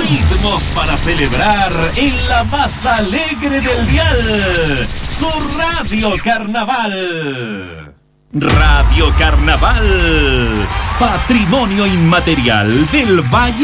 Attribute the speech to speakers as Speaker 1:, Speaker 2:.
Speaker 1: Ritmos para celebrar en la más alegre del dial, su Radio Carnaval. Radio Carnaval, patrimonio inmaterial del Valle